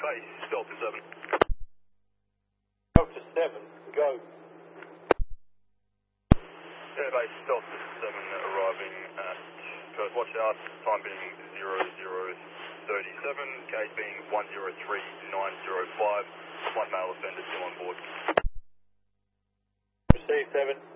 base Delta 7. Delta 7, go. Airbase Delta 7 arriving at Perth Watch Out, time being 0037, gate being 103905, one male offender still on board. Receive 7.